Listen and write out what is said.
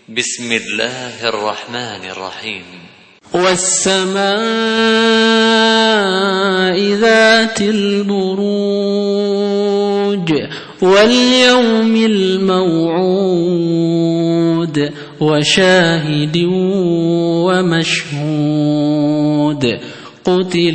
بسم الله الرحمن الرحيم. والسماء ذات البروج واليوم الموعود وشاهد ومشهود قتل